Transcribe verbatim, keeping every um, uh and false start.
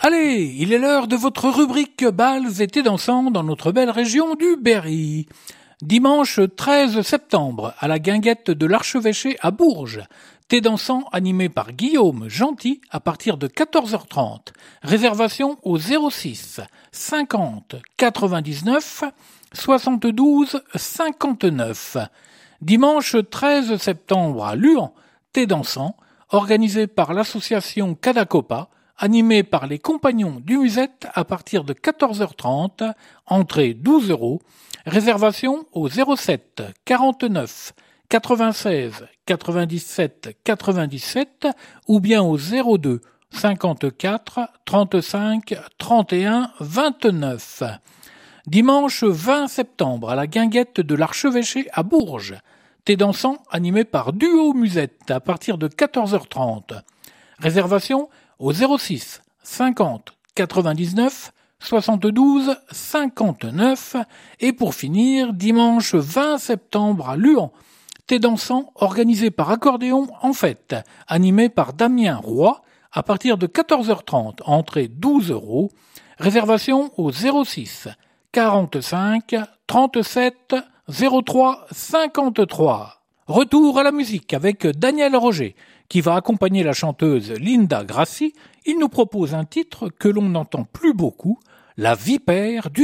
Allez, il est l'heure de votre rubrique Bals et thé dansant dans notre belle région du Berry. Dimanche treize septembre, à la guinguette de l'Archevêché à Bourges. Thé dansant animé par Guillaume Gentil à partir de quatorze heures trente. Réservation au zéro six cinquante quatre-vingt-dix-neuf soixante-douze cinquante-neuf. Dimanche treize septembre à Luan, thé dansant, organisé par l'association Cadacopa, animé par les compagnons du Musette à partir de quatorze heures trente, entrée douze euros, réservation au zéro sept quarante-neuf quatre-vingt-seize quatre-vingt-dix-sept quatre-vingt-dix-sept ou bien au zéro deux cinquante-quatre trente-cinq trente et un vingt-neuf. Dimanche vingt septembre à la guinguette de l'Archevêché à Bourges, thé dansant animé par Duo Musette à partir de quatorze heures trente. Réservation au zéro six cinquante quatre-vingt-dix-neuf soixante-douze cinquante-neuf. Et pour finir, dimanche vingt septembre à Luan, thé dansant organisé par Accordéon en fête, animé par Damien Roy à partir de quatorze heures trente, entrée douze euros, réservation au zéro six quarante-cinq trente-sept zéro trois cinquante-trois. Retour à la musique avec Daniel Roger, qui va accompagner la chanteuse Linda Grassi. Il nous propose un titre que l'on n'entend plus beaucoup, La Vipère du